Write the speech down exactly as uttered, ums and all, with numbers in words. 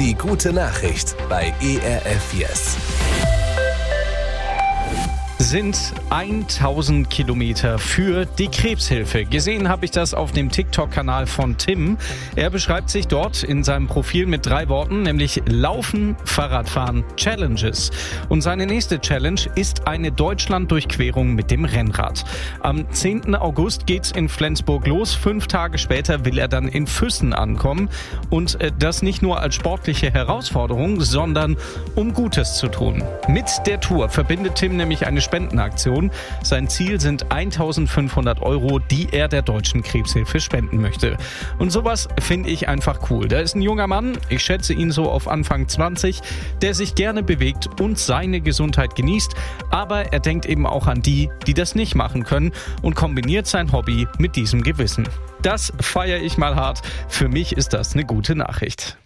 Die gute Nachricht bei E R F Yes. Sind tausend Kilometer für die Krebshilfe. Gesehen habe ich das auf dem TikTok-Kanal von Tim. Er beschreibt sich dort in seinem Profil mit drei Worten, nämlich Laufen, Fahrradfahren, Challenges. Und seine nächste Challenge ist eine Deutschland-Durchquerung mit dem Rennrad. Am zehnten August geht's in Flensburg los. Fünf Tage später will er dann in Füssen ankommen. Und das nicht nur als sportliche Herausforderung, sondern um Gutes zu tun. Mit der Tour verbindet Tim nämlich eine Spendenaktion. Sein Ziel sind eintausendfünfhundert Euro, die er der Deutschen Krebshilfe spenden möchte. Und sowas finde ich einfach cool. Da ist ein junger Mann, ich schätze ihn so auf Anfang zwanzig, der sich gerne bewegt und seine Gesundheit genießt. Aber er denkt eben auch an die, die das nicht machen können und kombiniert sein Hobby mit diesem Gewissen. Das feiere ich mal hart. Für mich ist das eine gute Nachricht.